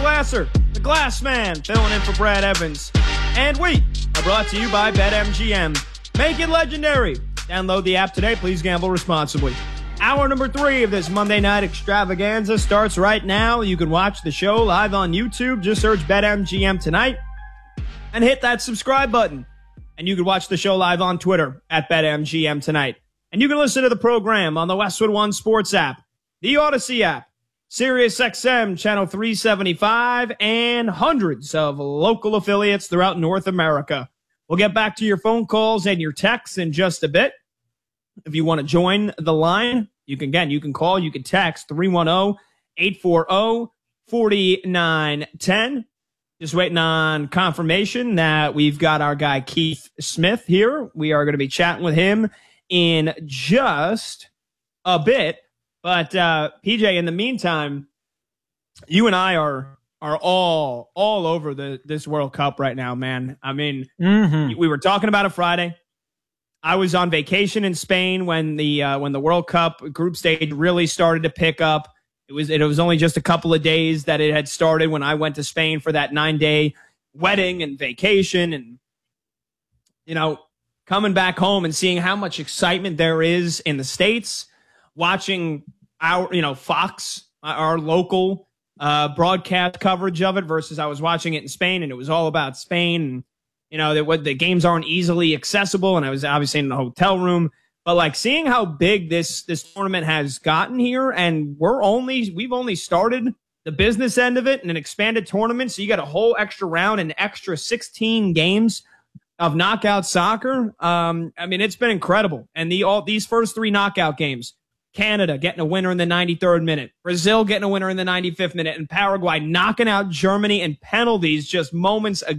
Glasser, the Glass Man, filling in for Brad Evans. And we are brought to you by BetMGM. Make it legendary. Download the app today. Please gamble responsibly. Hour number 3 of this Monday night extravaganza starts right now. You can watch the show live on YouTube. Just search BetMGM tonight and hit that subscribe button. And you can watch the show live on Twitter at BetMGM tonight. And you can listen to the program on the Westwood One Sports app, the Odyssey app, SiriusXM Channel 375, and hundreds of local affiliates throughout North America. We'll get back to your phone calls and your texts in just a bit. If you want to join the line, you can call, you can text 310-840-4910. Just waiting on confirmation that we've got our guy Keith Smith here. We are going to be chatting with him in just a bit. But PJ, in the meantime, you and I are all over this World Cup right now, man. I mean, we were talking about it Friday. I was on vacation in Spain when the World Cup group stage really started to pick up. It was only just a couple of days that it had started when I went to Spain for that 9-day wedding and vacation, and coming back home and seeing how much excitement there is in the States, watching our Fox, our local broadcast coverage of it versus I was watching it in Spain, and it was all about Spain. And the games aren't easily accessible, and I was obviously in the hotel room. But like seeing how big this tournament has gotten here, and we've only started the business end of it in an expanded tournament, so you got a whole extra round and extra 16 games of knockout soccer. I mean, it's been incredible. And these first 3 knockout games, Canada getting a winner in the 93rd minute, Brazil getting a winner in the 95th minute, and Paraguay knocking out Germany in penalties just moments ago.